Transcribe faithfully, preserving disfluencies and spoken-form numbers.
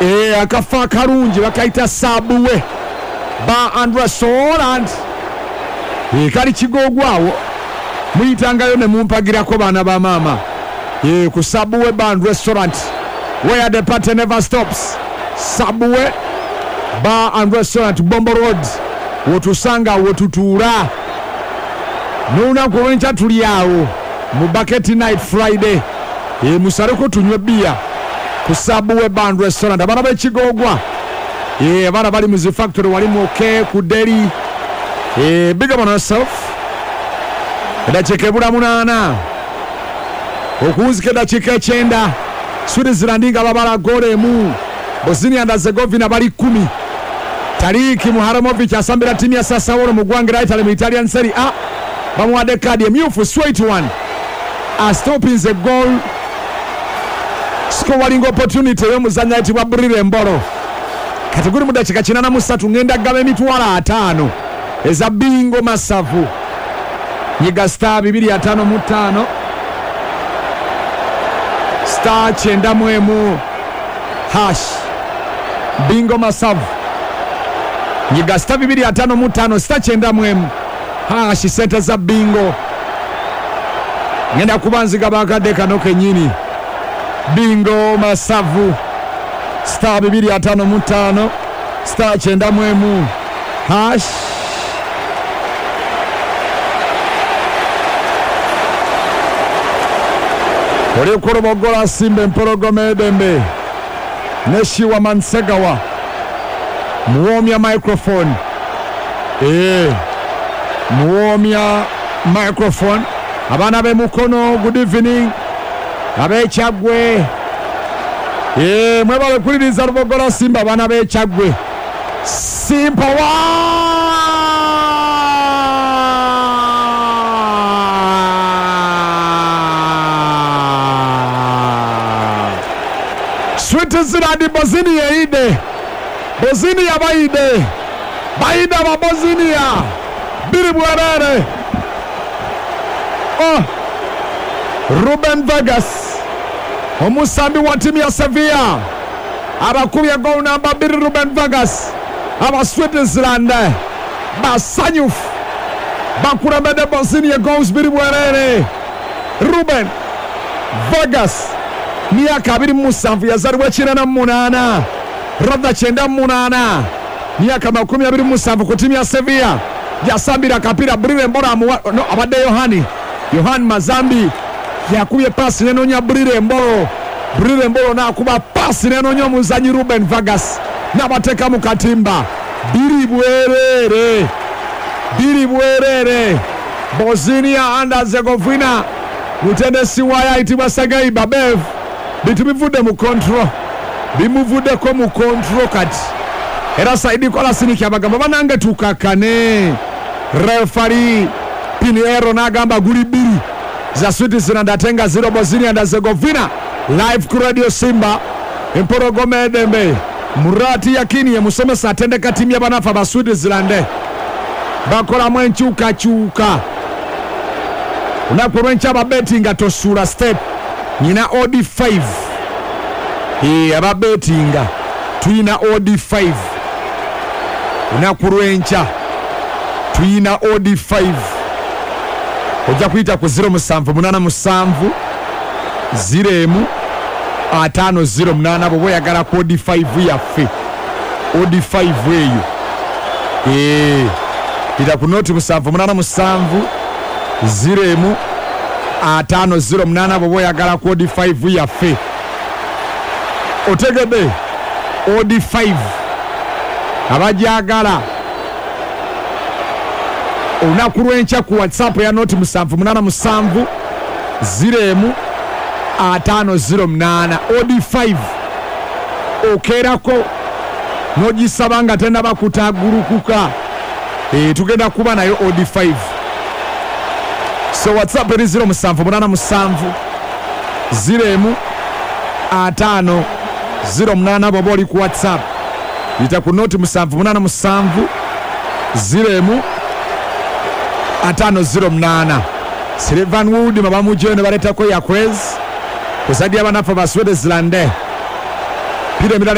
eh akafa karungi bakaita Sabuwe ba and restaurant eh kali kigogwawo muyitangayo ne mumpagirako bana ba mama eh ku Sabuwe ba and restaurant where the party never stops. Sabuwe Bar and Restaurant, Bombo Road, wotusanga wotutura nuna kuwencha tuliao mubaketi night Friday e musareko tunywe bia ku Sabuwe Bar and Restaurant. Abana b'ekigogwa e abana bali mu factory wali mu okay ku deli e big up on yourself. Edachekebula munana okuzike dachike echenda Switzerland nga babala gole mu Bosnia and Herzegovina bali kumi. Tariki Muharamovic asambira timu ya Sassuolo mu Gwangera Italy mu Italian Serie A bamuwade kadi emyufu straight one a stopping the goal scoring opportunity y'omuzannyo ayitibwa Brire Mbolo kategori mu dakika kinana mu ssatu ngenda gaba emitwalo ataano eza Bingo Masavu nyiga star bibiri ataano mu ttaano star kyenda mu emu hash Bingo Masavu nyiga star bibiri ataano mu ttaano star kyenda mu emu hash sente za Bingo ngenda kubanziga bakadde kano kenyini Bingo Masavu star bibiri ataano mu ttaano star kyenda mu emu hash oli korobogola Simba Empologome Edembe Neshiwa Mansegawa muomya microphone eh muomya microphone abana be mukono good evening abechagwe eh mwebale kuliriza rubogola Simba abana bechagwe Simba wa Switzerland Bosnia ide Bosnia baide baide ba Bosnia biri bwerere oh Ruben Vargas omusambi wa timu ya Sevilla abakubye goal number biri Ruben Vargas aba Switzerland basanyuf bakurambede Bosnia goals biri bwerere Ruben Vargas miaka abiri mu musanvu yazaliwa kyenda na munana Rodha kyenda mu munana miaka makumi abiri mu musanvu ku timu ya Sevilla yasambira kapira Brire Mbolo no abadde Yohani Yohani Mazambi yakubye pasi nenonya Brire Mbolo Brire Mbolo nakuba pasi nenonya omuzanyi Ruben Vargas nabateka mu katimba biri bwerere biri bwerere Bosnia and Herzegovina mutendesi waya itibwa Sergei Babev bitubivude mu control bimuvude ko mu control kati era saidi kola siniki abagamba banange tukakane referee Pinheiro nagamba guli biri za Switzerland atenga zero Bosnia and Herzegovina live ku Radio Simba Empologome Edembe Murati yakini ya musomesa atendeka timu ya banafa ba Switzerland bakola mwenchuka chuka unakurencha ba betting atosura step nina O D five eh aba betting tuina O D five unakurencha tuina O D five oja kuita ku zero musanvu munana musanvu ziremu atano zero munana bo yagala ku O D five yafe O D five eyo eh ita ku noti musanvu munana musanvu ziremu atano zero munana bo yagala ku O D five yafe otegebe O D five abajagala unakurencha ku WhatsApp ya noti musanvu munana musanvu ziremu atano zero munana O D five okerako nogisabanga tenda bakutagurukuka eh tugenda kuba nayo O D five. So WhatsApp eri zero musanvu munana musanvu ziremu atano zero munana bobo oli ku WhatsApp ita ku noti musanvu munana musanvu ziremu atano zero munana Sylvan Wood mabamu jone baleta ko ya Quez kusadia banafa ba Switzerland pile